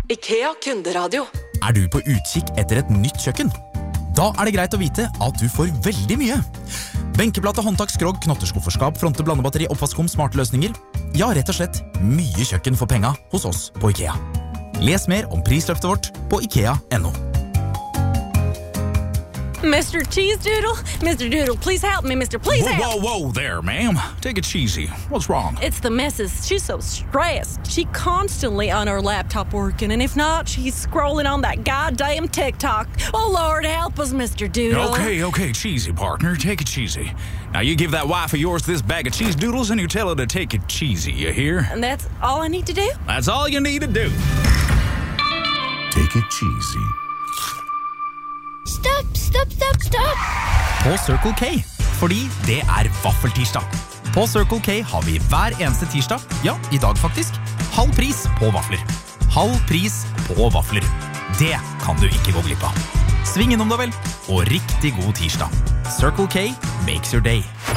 IKEA kunderadio. Du på utkikk etter et nytt kjøkken? Da det greit å vite at du får veldig mye. Benkeplate, håndtak, skrog, knotterskufferskap, fronte, blandebatteri, oppvaskom, smarte løsninger. Ja, rett og slett mye kjøkken for penga hos oss på IKEA. Les mer om prisløftet vårt på IKEA.no. Mr. Cheese Doodle? Mr. Doodle, please help me, Mr. Please help! Whoa there, ma'am. Take it cheesy. What's wrong? It's the missus. She's so stressed. She constantly on her laptop working, and if not, she's scrolling on that goddamn TikTok. Oh, Lord, help us, Mr. Doodle. Okay, cheesy, partner. Take it cheesy. Now, you give that wife of yours this bag of cheese doodles, and you tell her to take it cheesy, you hear? And that's all I need to do? That's all you need to do. Take it cheesy. Stopp! På Circle K, fordi det vaffeltirsdag. På Circle K har vi hver eneste tirsdag, ja, i dag faktisk, halv pris på vafler. Halv pris på vafler. Det kan du ikke gå glipp av. Sving innom da vel, og riktig god tirsdag. Circle K makes your day.